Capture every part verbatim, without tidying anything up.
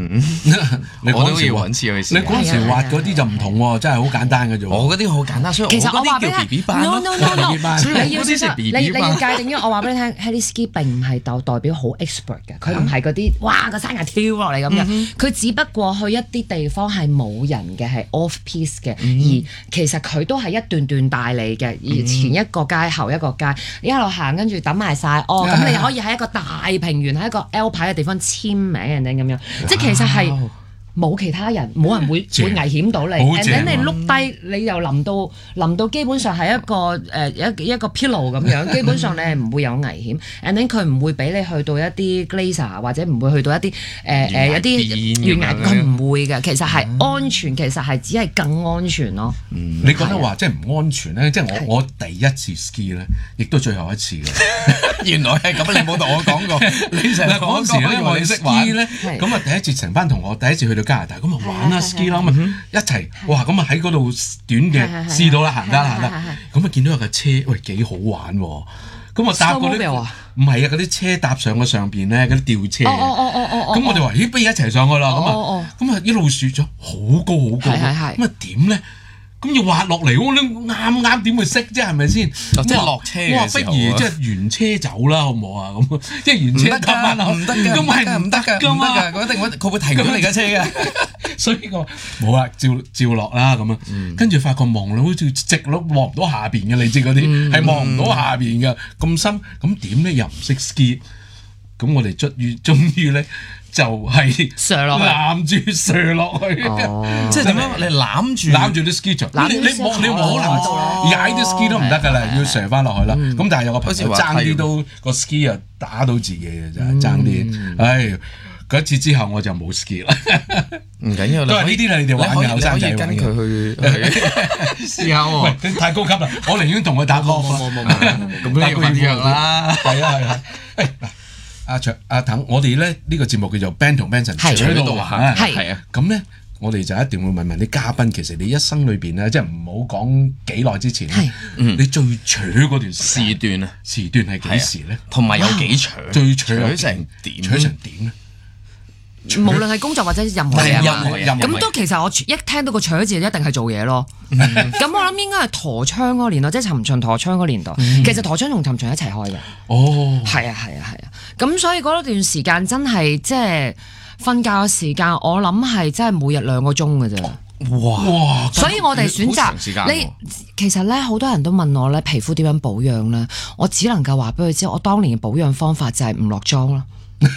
嗯， 你我都要揾次去試。 你嗰陣時畫嗰啲就唔同喎，真係好簡單嘅啫。 我嗰啲好簡單，所以其實我話嗰啲叫 B B 班咯。 no no no no，你要嗰啲係 B B 你你要界定咗，我話俾你聽 ，Heli-ski 並唔係代代表好 expert 嘅，佢唔係嗰啲哇個山崖跳落嚟咁樣，佢只不過去一啲地方係冇人嘅，係 off piste 嘅，而其實佢都係一段段帶你嘅，而前一個街後一個街，一路行跟住揼埋晒，哦咁你可以喺一個大平原喺一個 L 牌嘅地方簽名人哋咁樣，即係其實係。冇其他人，冇人會會危險到你。and then 你碌低，你又淋到淋到，基本上係一個誒一一個 pillow 咁樣，基本上你係唔會有危險。and then 佢唔會俾你去到一啲 glacier 或者唔會去到一啲誒誒一啲懸崖，佢唔會嘅。其實係安全，其實係只係更安全咯。 你覺得話即係唔安全咧？即係我我第一次 ski 咧，亦都最後一次嘅。 原來係咁，你冇同我講過。你成日嗰陣時咧，我哋 ski 咧，咁啊第一次成班同學第一次去到加拿大，咁啊玩啦 ski 啦，咁啊一齊，哇！咁啊喺嗰度短嘅試到啦，行得啦行得，咁啊見到有架車，喂幾好玩喎！咁啊搭嗰啲唔係啊，嗰啲車搭上個上邊咧，嗰啲吊車。咁我哋話：咦，不如一齊上去啦！咁啊，咁啊一路雪咗，好高好高。咁啊點咧？咁要滑落嚟，我你啱啱點會識啫？係咪先？ 即係落車嘅時候， 我話不如即係原車走啦，好唔好啊？咁即係原車得翻啦，唔得㗎，咁係唔得㗎，唔得㗎，佢一定佢會停咗你架車㗎。所以我冇啦，照照落啦咁啊。跟住發覺望到好似直落望唔到下邊嘅，你知嗰啲係望唔到下邊嘅咁深，咁點咧又唔識 ski？咁我哋終於終於咧。就係上落去， 攬住上落去， 即係點樣？你攬住攬住啲 ski 場，你你冇你冇可能踩啲 ski 都唔得㗎啦，要上翻落去啦。咁但係有個朋友爭啲都個 ski 啊打到自己嘅啫，爭啲。唉，嗰一次之後我就冇 ski 啦。 唔緊要啦， 都係呢啲係你哋玩嘅後生仔跟佢去試下喎。 喂，太高級啦！我寧願同佢打 golf。冇冇冇，咁你要一樣啦。係啊係啊。誒嗱。阿卓阿騰，我哋咧呢個節目叫做 Ben 同 Benson 喺度玩， 係啊，咁咧我哋就一定會問問啲嘉賓，其實你一生裏邊咧，即係唔好講幾耐之前，你最扯嗰段時段啊， 時段係幾時咧？ 同埋有幾扯？最扯成點？ 扯成點咧？ 無論係工作或者任何嘢，咁都其實我一聽到個扯字一定係做嘢咯。咁我諗應該係陀槍嗰個年代，即係尋秦陀槍嗰個年代。其實陀槍同尋秦一齊開嘅。 哦， 係啊係啊係啊。咁所以嗰段時間真係即係瞓覺嘅時間，我諗係真係每日兩個鐘嘅啫。 哇！ 所以我哋選擇你其實咧，好多人都問我咧，皮膚點樣保養咧？我只能夠話俾佢知，我當年嘅保養方法就係唔落妝啦。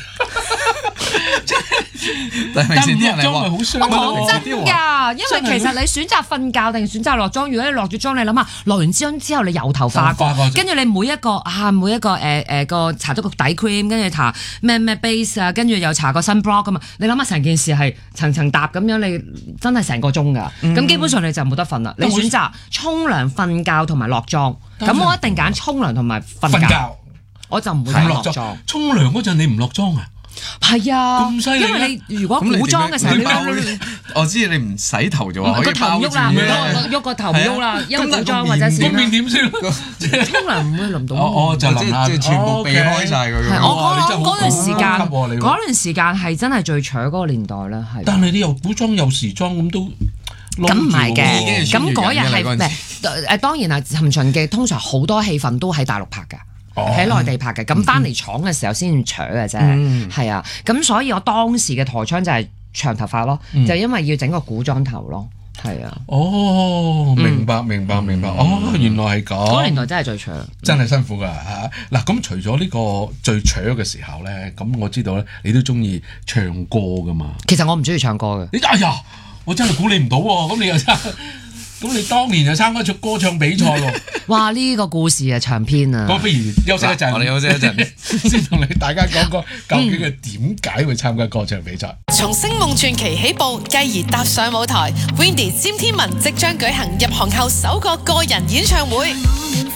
但係啲人係話好傷，我講真㗎，因為其實你選擇瞓覺定選擇落妝，如果你落咗妝，你諗下落完妝之後你由頭化過，跟住你每一個啊每一個誒誒個搽咗個底 cream，跟住搽咩咩 base 啊，跟住又搽個 sunblock 㗎嘛，你諗下成件事係層層搭咁樣，你真係成個鐘㗎，咁、嗯、基本上你就冇得瞓啦。你選擇沖涼、瞓覺同埋落妝，咁我一定揀沖涼同埋瞓覺，覺我就唔會落妝。 沖涼嗰陣你唔落妝啊？ 係啊， 咁犀利， 因為你如果古裝嘅時候，你我知你唔洗頭就話可以包住啦，喐個頭唔喐啦，因為古裝或者是。 咁面點先？ 沖涼唔會淋到。 哦，就淋下， 即係全部避開晒佢。 係我講嗰段時間，嗰段時間係真係最搶嗰個年代啦，係。 但係你又古裝又時裝咁都。 咁唔係嘅，咁嗰日係咩？誒當然係尋秦記，通常好多戲份都喺大陸拍㗎。喺內地拍嘅，咁翻嚟廠嘅時候先至搶嘅啫，係啊，咁所以我當時嘅陀槍就係長頭髮咯，就因為要整個古裝頭咯，係啊。 哦，明白明白明白，哦，原來係咁。 嗰年代真係最搶， 真係辛苦㗎嚇。嗱，咁除咗呢個最搶嘅時候咧，咁我知道咧，你都中意唱歌㗎嘛？ 其實我唔中意唱歌嘅。 你哎呀，我真係估你唔到喎，咁你又真。咁你當年就參加咗歌唱比賽喎！ 哇！呢、這個故事啊長篇啊， 咁不如休息一陣， 我哋休息一陣， 先同你大家講講究竟佢點解會參加歌唱比賽。 從星夢傳奇起步，繼而踏上舞台 ，Windy 詹天文即將舉行入行後首個個人演唱會。